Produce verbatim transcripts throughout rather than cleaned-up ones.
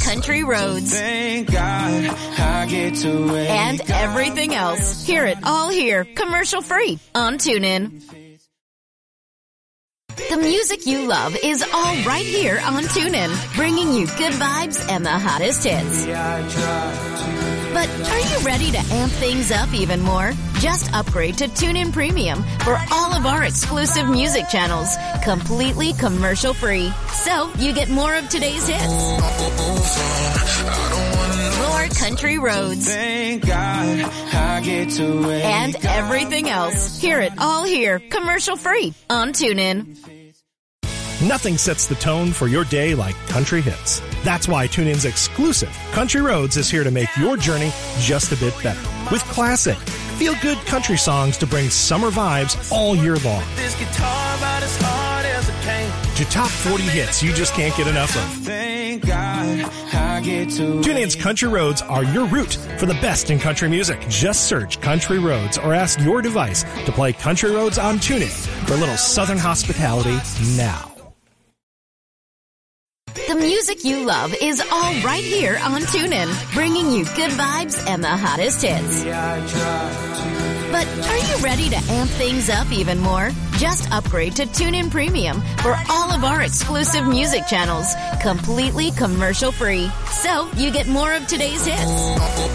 country roads, Thank God I get to wake and up. everything else. Hear it all here, commercial free on TuneIn. The music you love is all right here on TuneIn, bringing you good vibes and the hottest hits. But are you ready to amp things up even more? Just upgrade to TuneIn Premium for all of our exclusive music channels, completely commercial free. So you get more of today's hits, more country roads, Thank God I get to wake and up. everything else. Hear it all here, commercial free on TuneIn. Nothing sets the tone for your day like country hits. That's why TuneIn's exclusive Country Roads is here to make your journey just a bit better. With classic, feel-good country songs to bring summer vibes all year long. This guitar about as hard as a cane. To top forty hits you just can't get enough of. Thank God I get to TuneIn's Country Roads are your route for the best in country music. Just search Country Roads or ask your device to play Country Roads on TuneIn for a little southern hospitality now. The music you love is all right here on TuneIn, bringing you good vibes and the hottest hits. But are you ready to amp things up even more? Just upgrade to TuneIn Premium for all of our exclusive music channels, completely commercial free. So you get more of today's hits,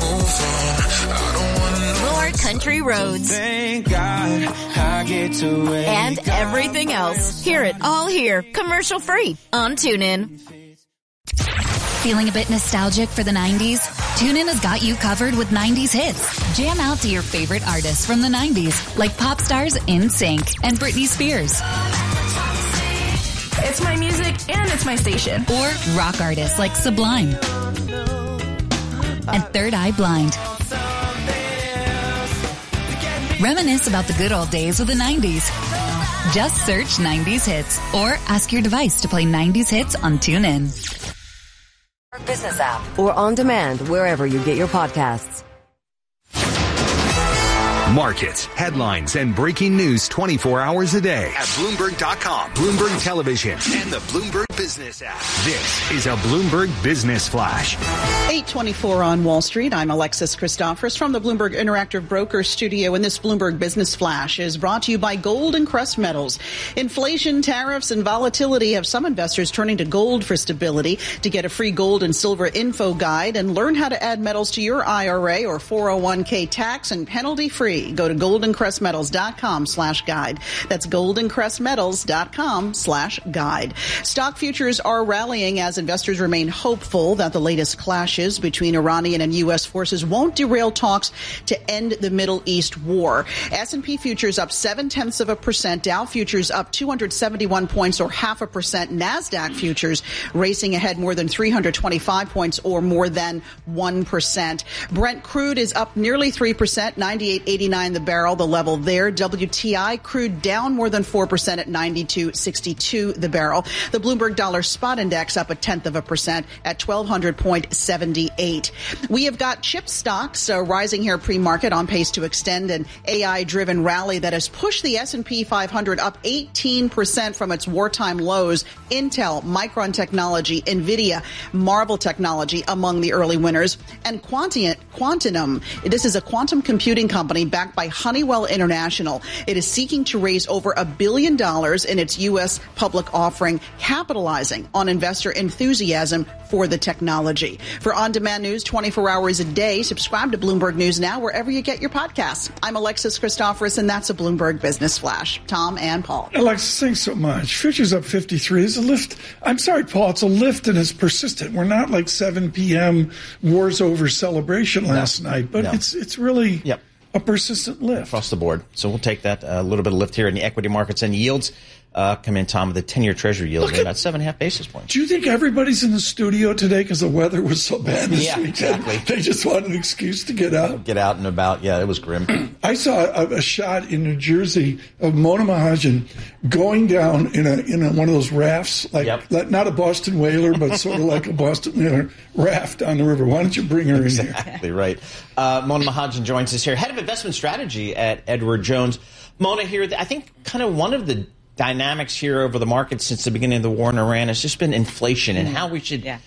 more country roads, Thank God I get to wake and up. everything else. Hear it all here, commercial free on TuneIn. Feeling a bit nostalgic for the nineties? TuneIn has got you covered with nineties hits. Jam out to your favorite artists from the nineties, like pop stars NSYNC and Britney Spears. It's my music and it's my station. Or rock artists like Sublime and Third Eye Blind. Reminisce about the good old days of the nineties. Just search nineties hits or ask your device to play nineties hits on TuneIn. Business app or on demand wherever you get your podcasts. Markets, headlines, and breaking news twenty-four hours a day at Bloomberg dot com, Bloomberg Television, and the Bloomberg Business app. This is a Bloomberg Business Flash. eight twenty-four on Wall Street. I'm Alexis Christophorous from the Bloomberg Interactive Broker Studio, and this Bloomberg Business Flash is brought to you by Gold and Crest Metals. Inflation, tariffs, and volatility have some investors turning to gold for stability. To get a free gold and silver info guide and learn how to add metals to your I R A or four oh one k tax and penalty free, go to golden crest metals dot com slash guide. That's golden crest metals dot com slash guide. Stock futures are rallying as investors remain hopeful that the latest clashes between Iranian and U S forces won't derail talks to end the Middle East war. S and P futures up seven tenths of a percent. Dow futures up two hundred seventy-one points or half a percent. NASDAQ futures racing ahead more than three hundred twenty-five points or more than one percent. Brent crude is up nearly three percent, ninety-eight eighty-nine the barrel, the level there. W T I crude down more than four percent at ninety-two sixty-two the barrel. The Bloomberg Dollar Spot Index up a tenth of a percent at twelve hundred point seven eight. We have got chip stocks uh, rising here pre-market on pace to extend an A I-driven rally that has pushed the S and P five hundred up eighteen percent from its wartime lows. Intel, Micron Technology, NVIDIA, Marvell Technology among the early winners. And Quanti- Quantinum, this is a quantum computing company backed by Honeywell International. It is seeking to raise over a billion dollars in its U S public offering, capitalizing on investor enthusiasm for the technology. For on-demand news twenty-four hours a day, subscribe to Bloomberg News Now wherever you get your podcasts. I'm Alexis Christophorous, and that's a Bloomberg Business Flash. Tom and Paul. Alexis, thanks so much. Futures up fifty-three. It's a lift. I'm sorry, Paul. It's a lift and it's persistent. We're not like seven p.m. War's Over celebration last no. night, but no. it's it's really yep. a persistent lift. Across the board. So we'll take that, a uh, little bit of lift here in the equity markets, and yields uh, come in, Tom, with the ten-year Treasury yield at about seven and a half basis points. Do you think everybody's in the studio today because the weather was so bad this yeah, weekend? Exactly. They just wanted an excuse to get out. Get out and about. Yeah, it was grim. I saw a, a shot in New Jersey of Mona Mahajan going down in a in a, one of those rafts, like, yep. like not a Boston whaler, but sort of like a Boston whaler raft on the river. Why don't you bring her exactly in here? Exactly right. Uh, Mona Mahajan joins us here, head of investment strategy at Edward Jones. Mona, here, I think kind of one of the dynamics here over the market since the beginning of the war in Iran has just been inflation and how we should, yeah.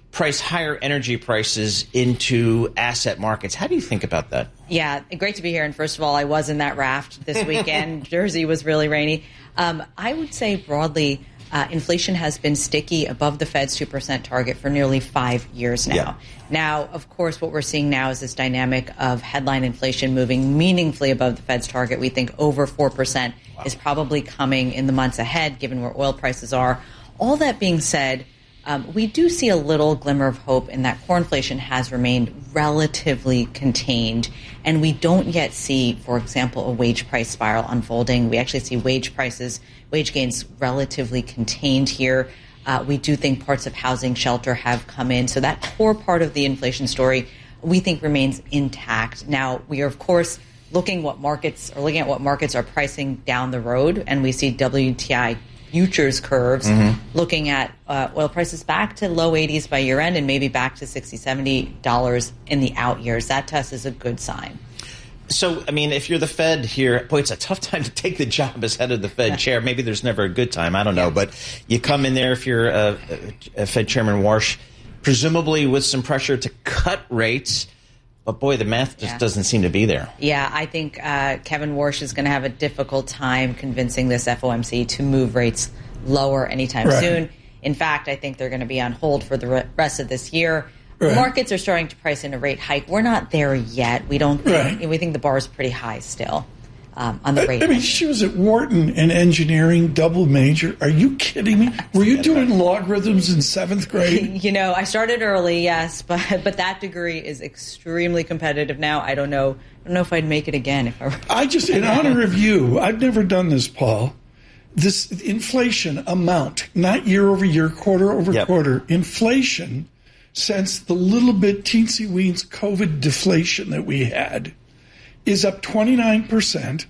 price higher energy prices into asset markets. How do you think about that? Yeah, great to be here. And first of all, I was in that raft this weekend. Jersey was really rainy. Um, I would say broadly, uh, inflation has been sticky above the Fed's two percent target for nearly five years now. Yeah. Now, of course, what we're seeing now is this dynamic of headline inflation moving meaningfully above the Fed's target. We think over four percent wow. is probably coming in the months ahead, given where oil prices are. All that being said, Um, we do see a little glimmer of hope in that core inflation has remained relatively contained, and we don't yet see, for example, a wage price spiral unfolding. We actually see wage prices, wage gains relatively contained here. Uh, we do think parts of housing, shelter have come in. So that core part of the inflation story, we think remains intact. Now, we are, of course, looking what markets are looking at what markets are pricing down the road, and we see W T I futures curves mm-hmm. looking at uh, oil prices back to low eighties by year end and maybe back to sixty dollars, seventy dollars in the out years. That test is a good sign. So, I mean, if you're the Fed here, boy, it's a tough time to take the job as head of the Fed chair. Maybe there's never a good time. I don't know. But you come in there if you're a, a Fed Chairman Warsh, presumably with some pressure to cut rates. But, boy, the math just yeah. doesn't seem to be there. Yeah, I think uh, Kevin Warsh is going to have a difficult time convincing this F O M C to move rates lower anytime right. soon. In fact, I think they're going to be on hold for the rest of this year. Right. Markets are starting to price in a rate hike. We're not there yet. We don't think, right. we think the bar is pretty high still um, on the rate. I, I mean, she was at Wharton in engineering, double major. Are you kidding me? Were you doing logarithms in seventh grade? You know, I started early, yes, but but that degree is extremely competitive now. I don't know. I don't know if I'd make it again. If I were. I just, in honor of you, I've never done this, Paul. This inflation amount, not year over year, quarter over yep. quarter, inflation. Since the little bit teensy-weens COVID deflation that we had is up twenty-nine percent,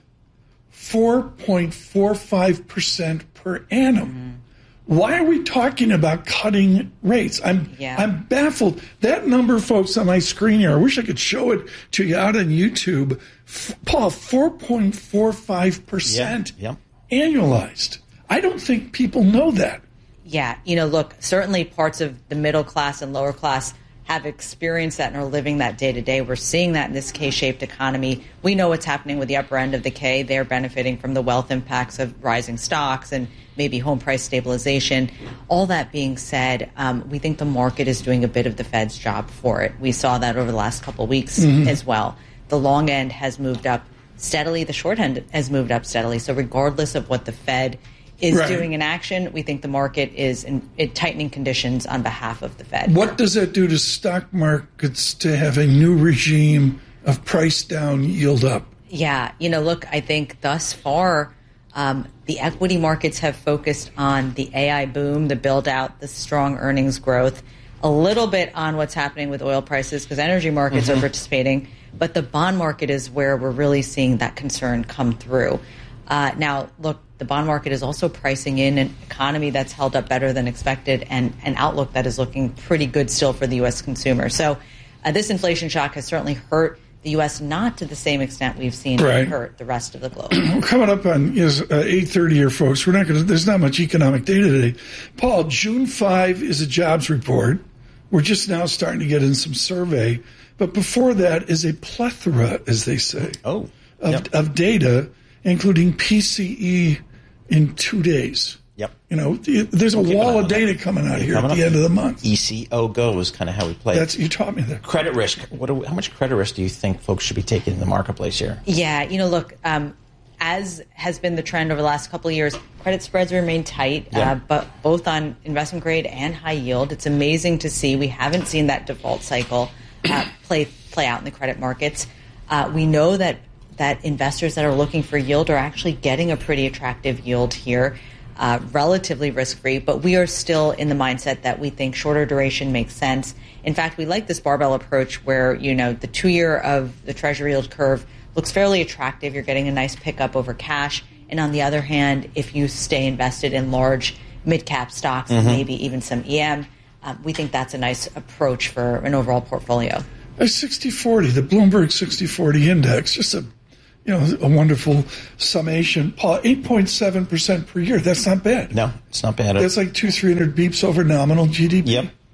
four point four five percent per annum. Mm-hmm. Why are we talking about cutting rates? I'm yeah. I'm baffled. That number, folks, on my screen here, I wish I could show it to you out on YouTube. F- Paul, four point four five percent yeah. yeah. annualized. I don't think people know that. Yeah, you know, look, certainly parts of the middle class and lower class have experienced that and are living that day to day. We're seeing that in this K-shaped economy. We know what's happening with the upper end of the K. They're benefiting from the wealth impacts of rising stocks and maybe home price stabilization. All that being said, um, we think the market is doing a bit of the Fed's job for it. We saw that over the last couple of weeks mm-hmm. as well. The long end has moved up steadily. The short end has moved up steadily. So regardless of what the Fed is right. doing in action, we think the market is in, in tightening conditions on behalf of the Fed. What does that do to stock markets to have a new regime of price down, yield up? Yeah, you know, look, I think thus far um, the equity markets have focused on the A I boom, the build out, the strong earnings growth, a little bit on what's happening with oil prices because energy markets mm-hmm. are participating, but the bond market is where we're really seeing that concern come through. Uh, now, look, the bond market is also pricing in an economy that's held up better than expected and an outlook that is looking pretty good still for the U S consumer. So uh, this inflation shock has certainly hurt the U S, not to the same extent we've seen right. it hurt the rest of the globe. We're coming up on is uh, eight thirty here, folks. We're not going to. There's not much economic data today. Paul, June fifth is a jobs report. We're just now starting to get in some survey, but before that is a plethora, as they say, oh, of, yep. of data, including P C E. In two days. Yep. You know, there's a wall of data coming out here at the end of the month. E C O Go is kind of how we play. That's you taught me that. Credit risk. What? Are we, how much credit risk do you think folks should be taking in the marketplace here? Yeah, you know, look, um, as has been the trend over the last couple of years, credit spreads remain tight, yeah. uh, but both on investment grade and high yield. It's amazing to see. We haven't seen that default cycle uh, play play out in the credit markets. Uh, we know that. that investors that are looking for yield are actually getting a pretty attractive yield here, uh, relatively risk-free, but we are still in the mindset that we think shorter duration makes sense. In fact, we like this barbell approach where, you know, the two-year of the Treasury yield curve looks fairly attractive. You're getting a nice pickup over cash. And on the other hand, if you stay invested in large mid-cap stocks, mm-hmm. and maybe even some E M, um, we think that's a nice approach for an overall portfolio. A sixty forty, the Bloomberg sixty forty index, just a You know, a wonderful summation. Paul, eight point seven percent per year. That's not bad. No, it's not bad. That's like two, three hundred beeps over nominal G D P. Yep.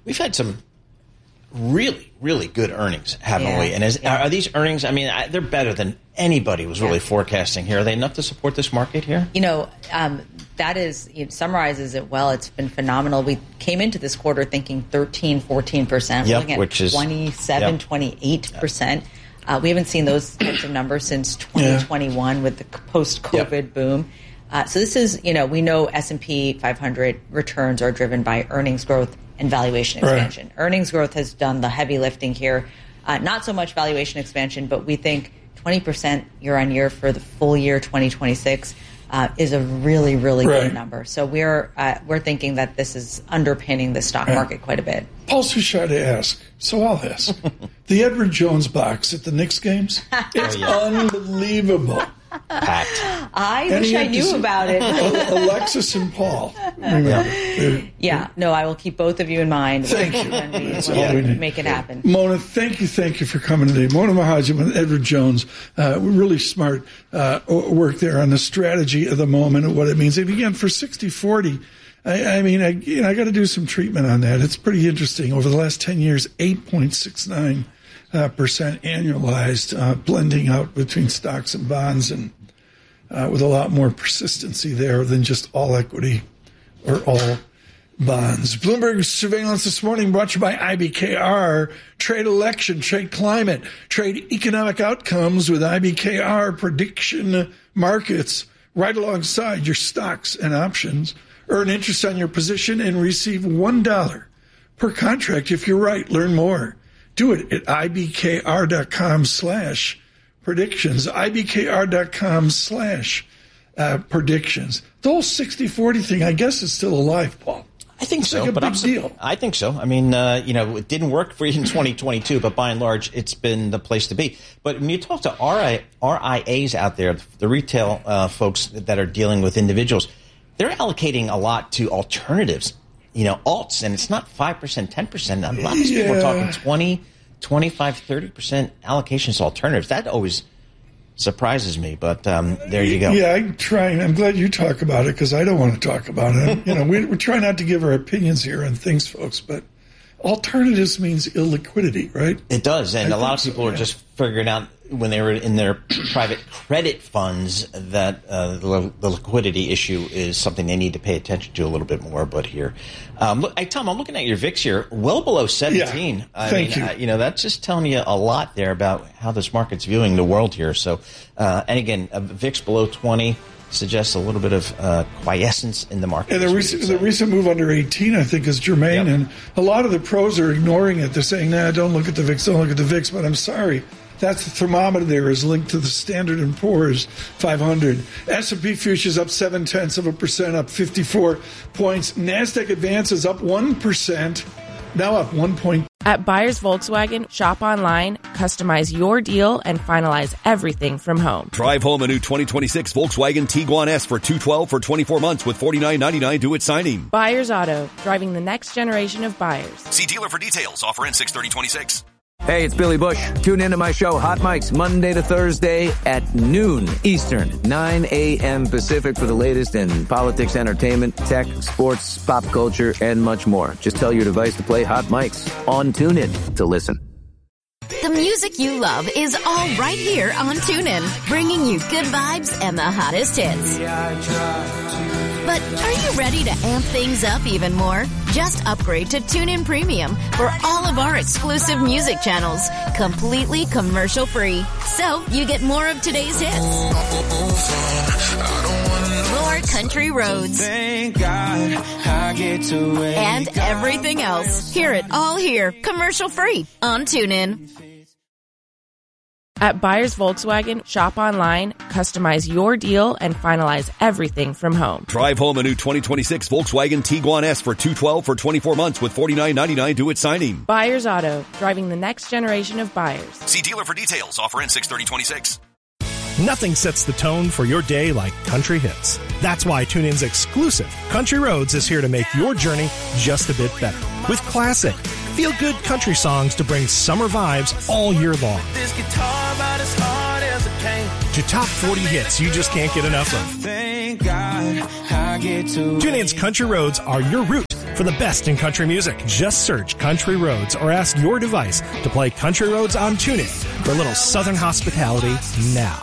we've had some really, really good earnings, haven't Yeah, we? And is, yeah. are, are these earnings, I mean, I, they're better than anybody was really Yeah. forecasting here. Are they enough to support this market here? You know, um, that is, it summarizes it well. It's been phenomenal. We came into this quarter thinking thirteen, fourteen percent. Yep, We're looking at which is- twenty-seven, yep. twenty-eight percent. Uh, we haven't seen those types of numbers since twenty twenty-one with the post-COVID Yep. boom. Uh, so this is, you know, we know S and P five hundred returns are driven by earnings growth and valuation Right. expansion. Earnings growth has done the heavy lifting here. Uh, not so much valuation expansion, but we think twenty percent year on year for the full year twenty twenty-six uh, is a really, really Right. good number. So we're uh, we're thinking that this is underpinning the stock Right. market quite a bit. Paul Suchard to ask, so I'll ask. The Edward Jones box at the Knicks games, it's unbelievable. Packed. I And wish he I had to knew say- about it. Alexis and Paul. Remember, they're- Yeah, no, I will keep both of you in mind Thank when, you. when we, That's when all we we need. make it happen. Mona, thank you, thank you for coming today. Mona Mahajan with Edward Jones, uh, really smart uh, work there on the strategy of the moment and what it means. And again, for sixty forty, I, I mean, I, you know, I got to do some treatment on that. It's pretty interesting. Over the last ten years, eight point six nine uh, percent annualized, uh, blending out between stocks and bonds, and uh, with a lot more persistency there than just all equity or all bonds. Bloomberg surveillance this morning brought to you by I B K R. Trade election, trade climate, trade economic outcomes with I B K R prediction markets right alongside your stocks and options. Earn interest on your position and receive one dollar per contract if you're right. Learn more. Do it at ibkr.com slash predictions. ibkr.com slash uh, predictions. The whole sixty forty thing, I guess, is still alive, Paul. I think It's so, like a but big I'm su- deal. I think so. I mean, uh, you know, it didn't work for you in twenty twenty-two, but by and large, it's been the place to be. But when you talk to R I, R I As out there, the retail uh, folks that are dealing with individuals, they're allocating a lot to alternatives, you know, alts, and it's not five percent, ten percent. A lot of these people are Yeah. talking twenty, twenty-five, thirty percent allocations to alternatives. That always surprises me, but um, there you go. Yeah, I try, and I'm glad you talk about it because I don't want to talk about it. You know, we, we try not to give our opinions here on things, folks, but alternatives means illiquidity, right? It does, and I a lot of think people so, are yeah. just figuring out when they were in their private credit funds that uh, the, the liquidity issue is something they need to pay attention to a little bit more. But here, um, look, hey, Tom, I'm looking at your V I X here, well below seventeen. Yeah, I thank mean, you. Uh, you know, that's just telling you a lot there about how this market's viewing the world here. So, uh, and again, a V I X below twenty suggests a little bit of uh, quiescence in the market. And the as we recent, would the say. recent move under eighteen, I think, is germane. Yep. And a lot of the pros are ignoring it. They're saying, nah, don't look at the V I X, don't look at the V I X. But I'm sorry. That's the thermometer there is linked to the Standard and Poor's five hundred. S and P futures up seven tenths of a percent, up fifty-four points. NASDAQ advances up one percent, now up one point. At Buyers Volkswagen, shop online, customize your deal, and finalize everything from home. Drive home a new twenty twenty-six Volkswagen Tiguan S for two hundred twelve dollars for twenty-four months with forty-nine ninety-nine due at signing. Buyers Auto, driving the next generation of buyers. See dealer for details. Offer in six thirty twenty-six. Hey, it's Billy Bush. Tune into my show, Hot Mics, Monday to Thursday at noon Eastern, nine a.m. Pacific for the latest in politics, entertainment, tech, sports, pop culture, and much more. Just tell your device to play Hot Mics on TuneIn to listen. The music you love is all right here on TuneIn, bringing you good vibes and the hottest hits. But are you ready to amp things up even more? Just upgrade to TuneIn Premium for all of our exclusive music channels, completely commercial-free. So you get more of today's hits, more country roads, Thank God I get to wake and everything else. Hear it all here, commercial-free on TuneIn. At Buyers Volkswagen, shop online, customize your deal, and finalize everything from home. Drive home a new twenty twenty-six Volkswagen Tiguan S for two hundred twelve dollars for twenty-four months with forty-nine ninety-nine due at signing. Buyers Auto, driving the next generation of buyers. See dealer for details. Offer in six thirty twenty-six. Nothing sets the tone for your day like country hits. That's why TuneIn's exclusive Country Roads is here to make your journey just a bit better. With classic, feel-good country songs to bring summer vibes all year long. this guitar about as hard as a cane. To top forty hits you just can't get enough of. Thank God I get to TuneIn's Country Roads are your route For the best in country music, just search Country Roads or ask your device to play Country Roads on TuneIn for a little Southern hospitality now.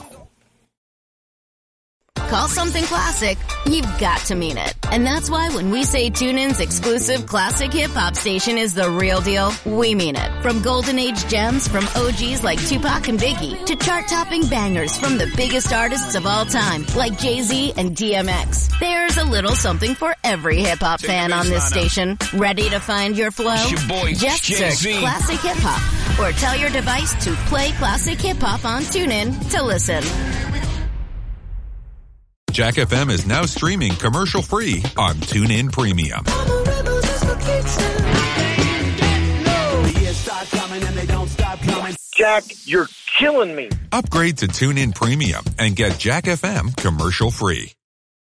Call something classic, you've got to mean it. And that's why when we say TuneIn's exclusive classic hip-hop station is the real deal, we mean it. From golden age gems from O Gs like Tupac and Biggie to chart-topping bangers from the biggest artists of all time like Jay-Z and D M X. There's a little something for every hip-hop fan on this station. Ready to find your flow? It's your boy, Just Jay-Z. search Classic Hip-Hop or tell your device to play Classic Hip-Hop on TuneIn to listen. Jack F M is now streaming commercial-free on TuneIn Premium. Jack, you're killing me. Upgrade to TuneIn Premium and get Jack F M commercial-free.